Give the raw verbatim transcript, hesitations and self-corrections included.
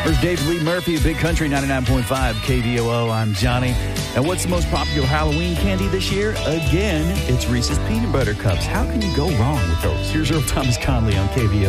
There's David Lee Murphy of Big Country ninety-nine point five K V O O. I'm Johnny. And what's the most popular Halloween candy this year? Again, it's Reese's Peanut Butter Cups. How can you go wrong with those? Here's Earl Thomas Conley on K V O O.